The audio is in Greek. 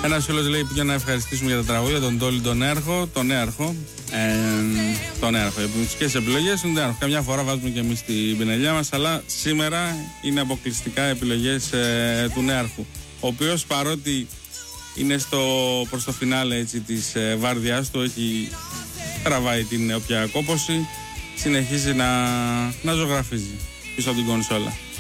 Ένας φίλος λέει για να ευχαριστήσουμε για τα τραγούδια, τον Τόλι τον Έρχο, τον Έρχο. Οι μουσικές επιλογές είναι τον Έρχο. Καμιά φορά βάζουμε και εμείς την πινελιά μας, αλλά σήμερα είναι αποκλειστικά επιλογές του Νέαρχου. Ο οποίος παρότι είναι προς το φινάλε έτσι, της βάρδιάς του, τραβάει την όποια κόπωση, συνεχίζει να ζωγραφίζει πίσω από την κονσόλα.